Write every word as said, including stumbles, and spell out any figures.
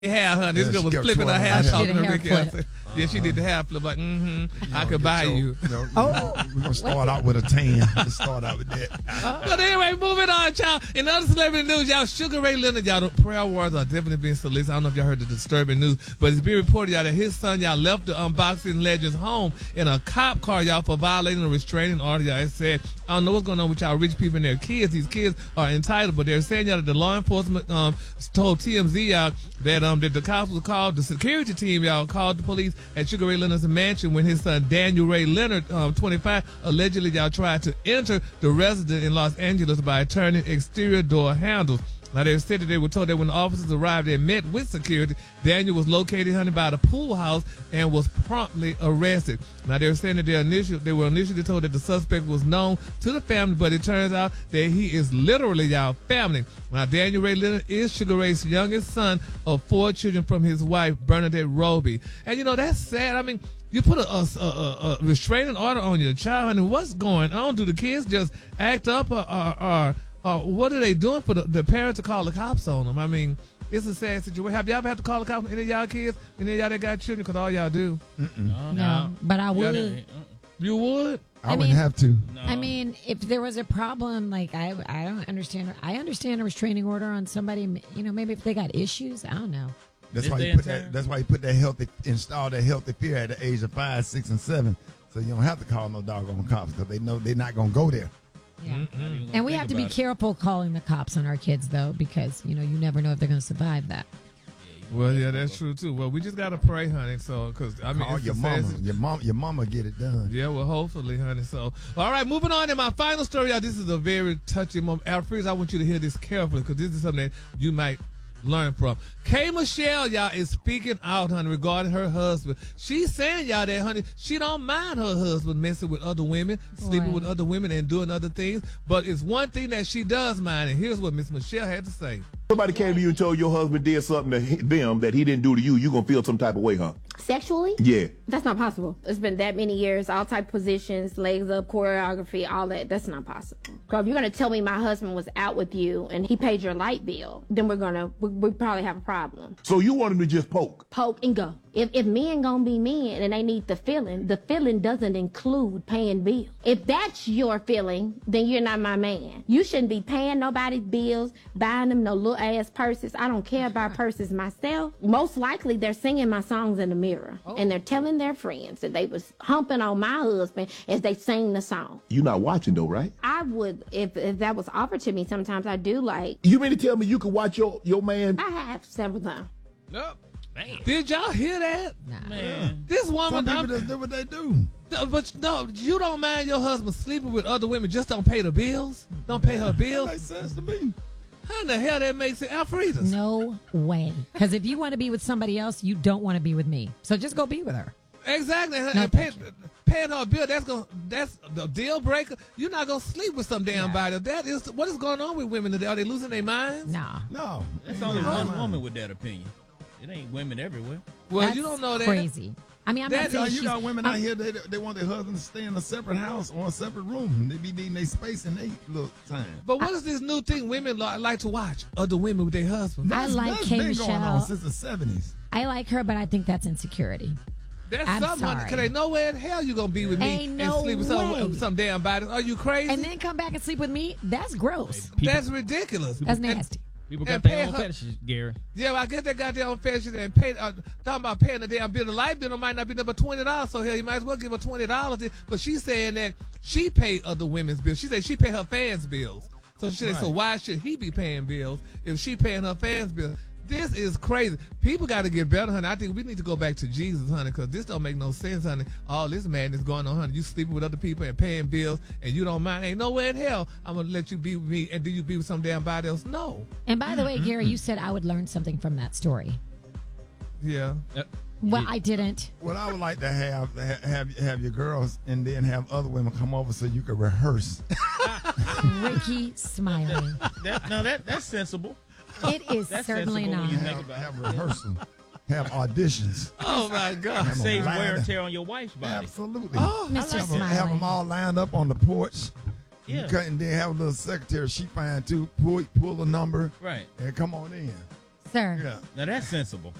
hair, honey. This Yeah, girl she was kept flipping her twirling hair, her hair. talking She to did a Ricky. hair I said, yeah, she did the hair flip, like, mm-hmm, I could buy Get your- you. know, Oh. We're going to start out with a tan. Let's start out with that. But anyway, moving on, y'all. In other celebrity news, y'all, Sugar Ray Leonard, y'all, the prayer warriors are definitely being solicited. I don't know if y'all heard the disturbing news, but it's being reported, y'all, that his son, y'all, left the unboxing legend's home in a cop car, y'all, for violating a restraining order, y'all. It said, I don't know what's going on with y'all rich people and their kids. These kids are entitled, but they're saying, y'all, that the law enforcement um, told T M Z, y'all, that um that the cops was called, the security team, y'all, called the police at Sugar Ray Leonard's mansion when his son Daniel Ray Leonard, um, twenty-five, allegedly, y'all, tried to enter the residence in Los Angeles by turning exterior door handles. Now, they said that they were told that when the officers arrived, they met with security. Daniel was located, honey, by the pool house and was promptly arrested. Now, they were saying that they, initially, they were initially told that the suspect was known to the family, but it turns out that he is literally, y'all, family. Now, Daniel Ray Leonard is Sugar Ray's youngest son of four children from his wife, Bernadette Roby. And, you know, that's sad. I mean, you put a, a, a, a restraining order on your child, and what's going on? Do the kids just act up, or, or, or, or what are they doing for the, the parents to call the cops on them? I mean, it's a sad situation. Have y'all ever had to call the cops on any of y'all kids? Any of y'all that got children? Because all y'all do. No, no, but I would. Yeah. You would? I, I wouldn't mean- have to. No. I mean, if there was a problem, like I, I don't understand. I understand a restraining order on somebody. You know, maybe if they got issues, I don't know. That's This why day you and put that. time? That's why you put that healthy, install that healthy fear at the age of five, six, and seven, so you don't have to call no doggone cops because they know they're not gonna go there. Yeah. Not even gonna And we think have to be about it. careful calling the cops on our kids, though, because you know you never know if they're going to survive that. Well, yeah, that's true, too. Well, we just got to pray, honey. So, because, I mean, Call it's your a sad mama. situ- Your mom. Your mama get it done. Yeah, well, hopefully, honey. So, all right, moving on to my final story, y'all. This is a very touching moment. Alfred, I want you to hear this carefully because this is something that you might learn from. K. Michelle, y'all, is speaking out, honey, regarding her husband. She's saying, y'all, that, honey, she don't mind her husband messing with other women, sleeping Right. with other women, and doing other things. But it's one thing that she does mind, and here's what Miss Michelle had to say. Somebody came to you and told your husband did something to he- them that he didn't do to you, you gonna feel some type of way, huh? Sexually? Yeah. That's not possible. It's been that many years, all type of positions, legs up, choreography, all that. That's not possible. Girl, if you're gonna tell me my husband was out with you and he paid your light bill, then we're gonna we, we probably have a problem. So you want him to just poke? Poke and go. If if men gonna be men and they need the feeling, the feeling doesn't include paying bills. If that's your feeling, then you're not my man. You shouldn't be paying nobody's bills, buying them no little ass purses. I don't care about purses myself. Most likely they're singing my songs in the mirror and they're telling their friends that they was humping on my husband as they sing the song. You not watching though, right? I would, if, if that was offered to me, sometimes I do like, You mean to tell me you could watch your, your man? I have several times. Nope. Man. Did y'all hear that? Man. This Some woman, people I'm- just do what they do. No, but no, you don't mind your husband sleeping with other women, just don't pay the bills? Don't pay her That bills? makes sense to me. How in the hell that makes it? Alfreda's. No way. Because if you want to be with somebody else, you don't want to be with me. So just go be with her. Exactly. No, and pay, thank you. paying her a bill, that's gonna that's the deal breaker. You're not gonna sleep with some damn body. That is what is going on with women today. Are they losing their minds? Nah. No. That's only one woman with that opinion. It ain't women everywhere. Well, That's you don't know that. crazy. I mean, I'm That- not saying You she's, got women I'm- out here, they, they want their husband to stay in a separate house or a separate room. They be needing their space and they little time. But what is this new thing women li- like to watch? Other women with their husbands. I like that's K. been going on Michelle. since the seventies. I like her, but I think that's insecurity. That's I'm something. sorry. Cause they know where in hell you gonna be with me Ain't and no sleep with some, way. some damn body. Are you crazy? And then come back and sleep with me? That's gross. That's ridiculous. That's And- nasty. People And got their pay own her- fetishes, Gary. Yeah, well, I guess they got their own fashion and pay. Uh, talking about paying the damn bill. The light bill might not be number twenty dollars. So hell, you might as well give her twenty dollars. But she's saying that she paid other women's bills. She said she paid her fans' bills. So she said, so why should he be paying bills if she paying her fans' bills? This is crazy. People got to get better, honey. I think we need to go back to Jesus, honey, because this don't make no sense, honey. All this madness going on, honey. You sleeping with other people and paying bills, and you don't mind. Ain't nowhere in hell I'm going to let you be with me, and do you be with some damn body else? No. And by the way, Gary, you said I would learn something from that story. Yeah. Uh, Well, I didn't. What I would like to have ha- have have your girls and then have other women come over so you can rehearse. Ricky smiling. that, now that that's sensible. It is That's certainly sensible when not. you think have, about have rehearsal, have auditions. Oh, my God. Have 'em Saves wear lined and up. tear on your wife's body. Absolutely. Oh, Mister have, 'em, have Smiling. them all lined up on the porch. Yeah. You cut and then have a little secretary. She fine too. Pull pull a number Right. and come on in. Sir. Yeah. Now that's sensible.